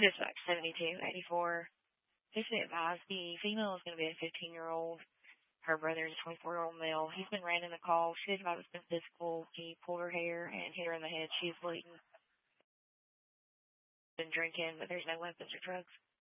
Dispatch 7284. Just to advise, the female is going to be a 15-year-old. Her brother is a 24-year-old male. He's been ran in the call. She advised it's been physical. He pulled her hair and hit her in the head. She's bleeding. Been drinking, but there's no weapons or drugs.